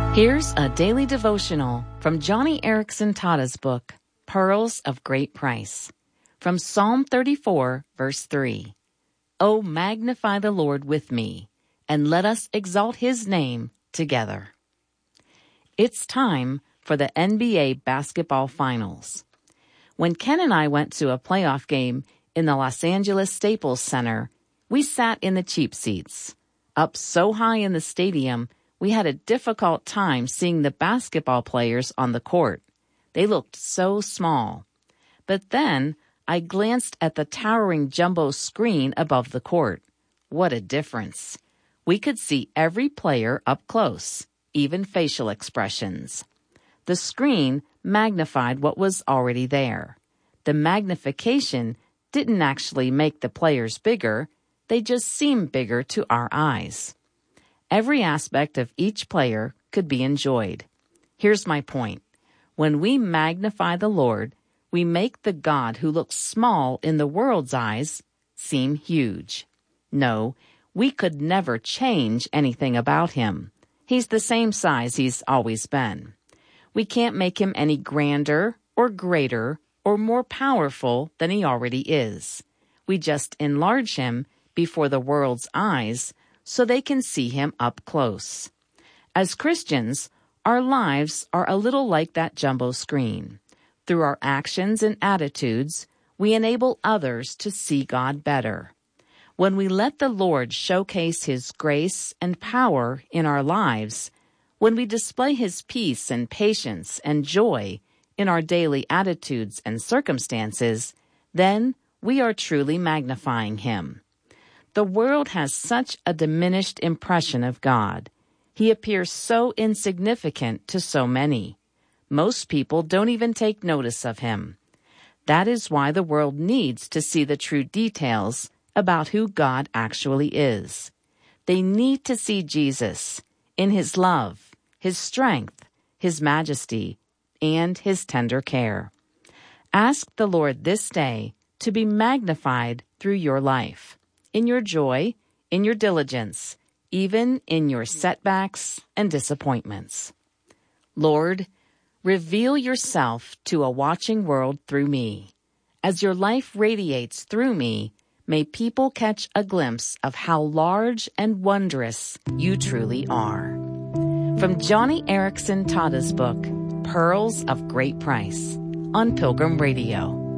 Here's a daily devotional from Johnny Erickson Tada's book, Pearls of Great Price. From Psalm 34, verse 3. Oh, magnify the Lord with me, and let us exalt his name together. It's time for the NBA basketball finals. When Ken and I went to a playoff game in the Los Angeles Staples Center, we sat in the cheap seats. Up so high in the stadium, we had a difficult time seeing the basketball players on the court. They looked so small. But then I glanced at the towering jumbo screen above the court. What a difference. We could see every player up close, even facial expressions. The screen magnified what was already there. The magnification didn't actually make the players bigger. They just seemed bigger to our eyes. Every aspect of each player could be enjoyed. Here's my point. When we magnify the Lord, we make the God who looks small in the world's eyes seem huge. No, we could never change anything about him. He's the same size he's always been. We can't make him any grander or greater or more powerful than he already is. We just enlarge him before the world's eyes so they can see him up close. As Christians, our lives are a little like that jumbo screen. Through our actions and attitudes, we enable others to see God better. When we let the Lord showcase his grace and power in our lives, when we display his peace and patience and joy in our daily attitudes and circumstances, then we are truly magnifying him. The world has such a diminished impression of God. He appears so insignificant to so many. Most people don't even take notice of him. That is why the world needs to see the true details about who God actually is. They need to see Jesus in his love, his strength, his majesty, and his tender care. Ask the Lord this day to be magnified through your life, in your joy, in your diligence, even in your setbacks and disappointments. Lord, reveal yourself to a watching world through me. As your life radiates through me, may people catch a glimpse of how large and wondrous you truly are. From Johnny Erickson Tada's book, Pearls of Great Price, on Pilgrim Radio.